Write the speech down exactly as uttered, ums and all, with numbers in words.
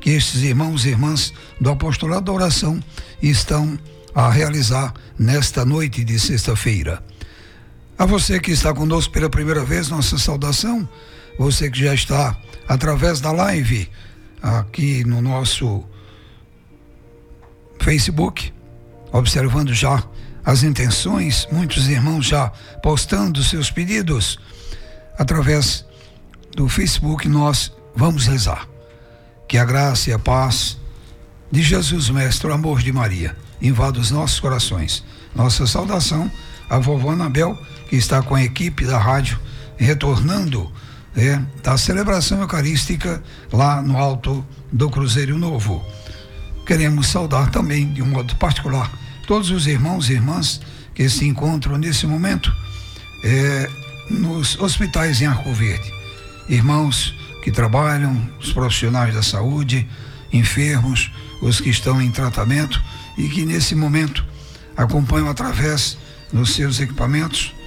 que estes irmãos e irmãs do Apostolado da Oração estão a realizar nesta noite de sexta-feira. A você que está conosco pela primeira vez, nossa saudação. Você que já está através da live aqui no nosso Facebook, observando já as intenções, muitos irmãos já postando seus pedidos através do Facebook. Nós vamos rezar. Que a graça e a paz de Jesus Mestre, o amor de Maria, invada os nossos corações. Nossa saudação à vovó Anabel, que está com a equipe da rádio, retornando é, da celebração eucarística lá no Alto do Cruzeiro Novo. Queremos saudar também, de um modo particular, todos os irmãos e irmãs que se encontram nesse momento é, nos hospitais em Arco Verde. Irmãos que trabalham, os profissionais da saúde, enfermos, os que estão em tratamento e que nesse momento acompanham através dos seus equipamentos